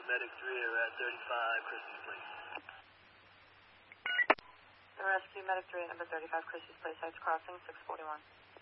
Medic 3 are at 35 Christie's Place. The rescue Medic 3 at number 35 Christie's Place, Heights Crossing, 641.